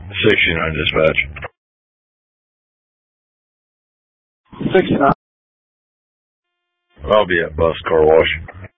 69 dispatch. 69. I'll be at Bus Car Wash.